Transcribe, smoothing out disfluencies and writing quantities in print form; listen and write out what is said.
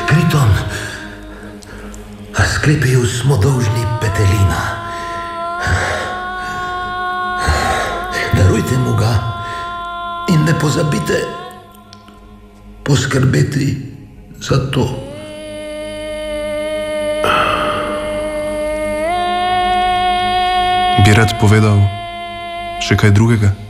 Kriton, Asklepiju smo dolžni petelina. Darujte mu ga in ne pozabite poskrbeti za to. Bi rad povedal še kaj drugega?